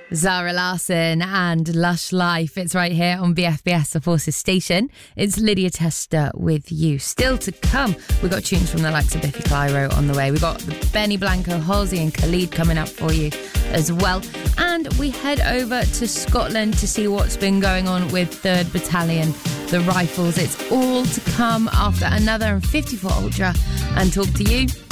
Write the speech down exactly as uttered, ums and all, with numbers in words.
Zara Larsson and Lush Life. It's right here on B F B S, the Forces station. It's Lydia Tester with you. Still to come, we've got tunes from the likes of Biffy Clyro on the way. We've got Benny Blanco, Halsey and Khalid coming up for you as well. And we head over to Scotland to see what's been going on with third Battalion, the Rifles. It's all to come after another fifty-four Ultra and talk to you